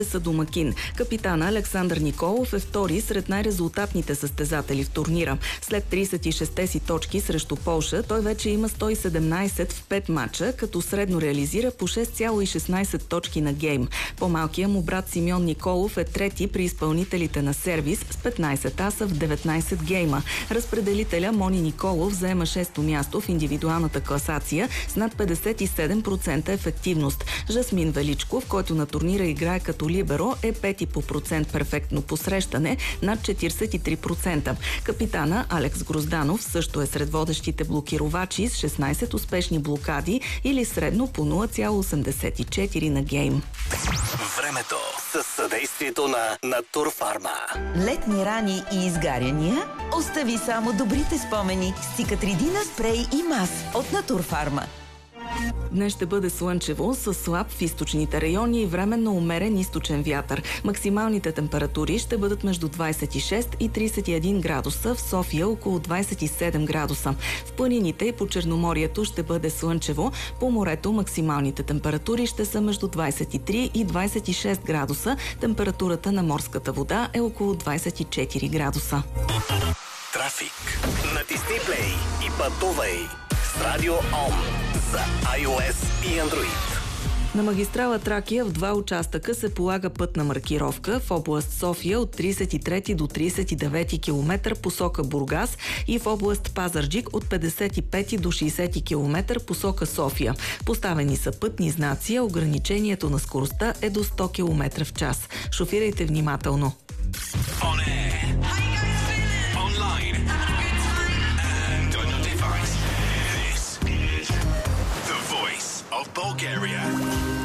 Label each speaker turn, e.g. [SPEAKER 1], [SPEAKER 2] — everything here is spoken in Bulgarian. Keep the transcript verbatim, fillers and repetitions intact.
[SPEAKER 1] са домакин. Капитана Александър Николов е втори сред най-резултатните състезатели в турнира. След тридесет и шестте си точки срещу Полша, той вече има сто и седемнадесет в пет мача, като средно реализира по шест цяло и шестнадесет точки на гейм. По-малкият му брат Симеон Николов е трети при изпълнителите на сервис с петнадесет аса в деветнадесет гейма. Разпределителя Мони Николов заема шесто място в индивидуалната класация с над петдесет и седем процента ефективност. Жасмин Величков, който на турнира играе като либеро, е пети по процент перфектно посрещане, над четиридесет и три процента. Капитана Алекс Грозданов също е сред водещите блокировачи с шестнадесет успешни блокади или средно по нула цяло осемдесет и четири на гейм.
[SPEAKER 2] Времето със съдействието на Натурфарма.
[SPEAKER 3] Летни рани и изгаряния? Остави само добрите спомени с Цикатридина спрей и мас от Натурфарма.
[SPEAKER 1] Днес ще бъде слънчево с слаб в източните райони и временно умерен източен вятър. Максималните температури ще бъдат между двадесет и шест и тридесет и един градуса, в София около двадесет и седем градуса. В планините и по Черноморието ще бъде слънчево, по морето максималните температури ще са между двадесет и три и двадесет и шест градуса. Температурата на морската вода е около двадесет и четири градуса.
[SPEAKER 2] Трафик. Натисни плей и пътувай с Радио Ом за iOS и Android.
[SPEAKER 1] На магистрала Тракия в два участъка се полага пътна маркировка в област София от тридесет и трети до тридесет и девети километър посока Бургас и в област Пазарджик от петдесет и пети до шейсети километър посока София. Поставени са пътни знаци, а ограничението на скоростта е до сто километра в час. Шофирайте внимателно.
[SPEAKER 2] Bulgaria.